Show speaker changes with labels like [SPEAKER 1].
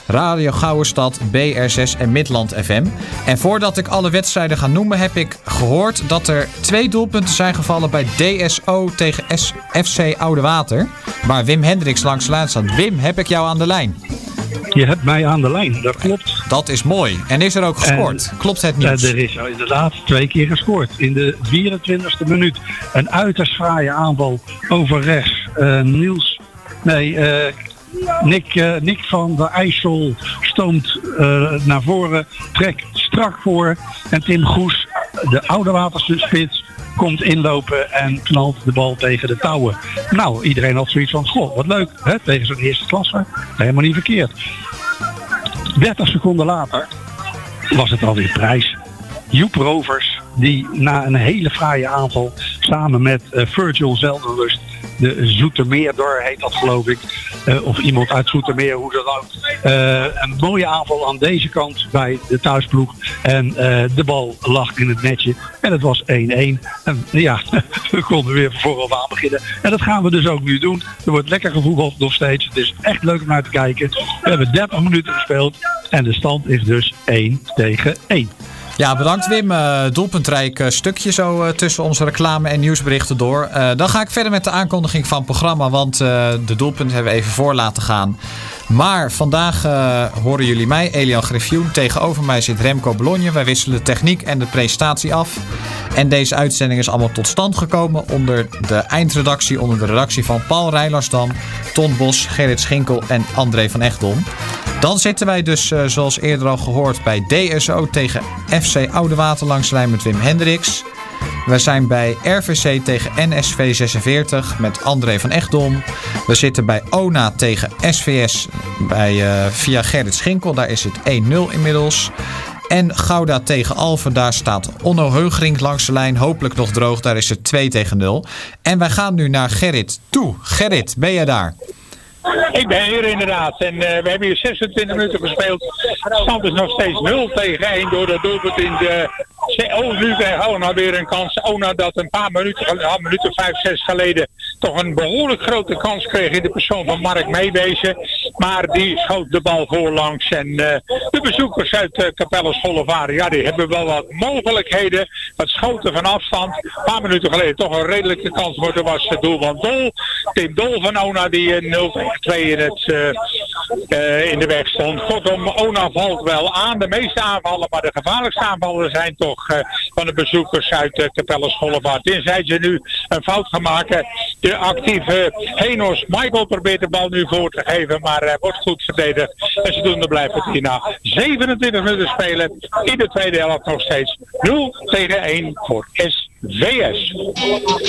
[SPEAKER 1] Radio Gouwenstad, BR6 en Midland FM. En voordat ik alle wedstrijden ga noemen, heb ik gehoord dat er 2 doelpunten zijn gevallen bij DSO tegen FC Oudewater. Waar Wim Hendricks langs de lijn staat. Wim, heb ik jou aan de lijn?
[SPEAKER 2] Je hebt mij aan de lijn, dat klopt.
[SPEAKER 1] Dat is mooi. En is er ook gescoord? Klopt het niet?
[SPEAKER 2] Er is inderdaad 2 keer gescoord. In de 24e minuut. Een uiterst fraaie aanval over rechts. Nick van der IJssel stoomt naar voren. Trekt strak voor. En Tim Goes, de Oudewaterse spits, komt inlopen en knalt de bal tegen de touwen. Nou, iedereen had zoiets van, goh, wat leuk, hè? Tegen zo'n eerste klasse. Helemaal niet verkeerd. 30 seconden later was het alweer prijs. Joep Rovers, die na een hele fraaie aanval samen met Virgil Zeldenrust, de Zoetermeerder heet dat geloof ik, of iemand uit Zoetermeer, hoe dan ook. Een mooie aanval aan deze kant bij de thuisploeg. En de bal lag in het netje. En het was 1-1. En ja, we konden weer van vooraf aan beginnen. En dat gaan we dus ook nu doen. Er wordt lekker gevoetbald nog steeds. Het is echt leuk om naar te kijken. We hebben 30 minuten gespeeld. En de stand is dus 1-1.
[SPEAKER 1] Ja, bedankt Wim. Doelpuntrijk stukje zo tussen onze reclame en nieuwsberichten door. Dan ga ik verder met de aankondiging van het programma, want de doelpunten hebben we even voor laten gaan. Maar vandaag horen jullie mij, Elian Griffioen. Tegenover mij zit Remco Bologna. Wij wisselen de techniek en de presentatie af. En deze uitzending is allemaal tot stand gekomen onder de eindredactie, onder de redactie van Paul Rijlarsdam, Ton Bos, Gerrit Schinkel en André van Echtdom. Dan zitten wij dus, zoals eerder al gehoord, bij DSO tegen FC Oudewater langs de lijn met Wim Hendricks. We zijn bij RVC tegen NSV 46 met André van Echtdom. We zitten bij ONA tegen SVS via Gerrit Schinkel. Daar is het 1-0 inmiddels. En Gouda tegen Alphen, daar staat Onno Heugering langs de lijn. Hopelijk nog droog, daar is het 2-0. En wij gaan nu naar Gerrit toe. Gerrit, ben jij daar?
[SPEAKER 3] Ik ben hier inderdaad. En we hebben hier 26 minuten gespeeld. De stand is nog steeds 0-1 door dat doelpunt in de... nu krijgt Ona weer een kans. Ona dat een paar minuten 5, 6 geleden toch een behoorlijk grote kans kreeg in de persoon van Mark Meewezen. Maar die schoot de bal voorlangs. En de bezoekers uit Capelle Schollevaren, ja, die hebben wel wat mogelijkheden. Wat schoten van afstand. Een paar minuten geleden toch een redelijke kans. Maar er was het doel van Dol. Tim Dol van Ona die 0-2 in de weg stond. Kortom, Ona valt wel aan. De meeste aanvallen, maar de gevaarlijkste aanvallen zijn toch van de bezoekers uit Capelle Schollevaren. Tenzij ze nu een fout gaan maken. De actieve Henos Michael probeert de bal nu voor te geven, maar wordt goed verdedigd. En ze doen de blijven hierna 27 minuten spelen. In de tweede helft nog steeds 0-1 voor SVS.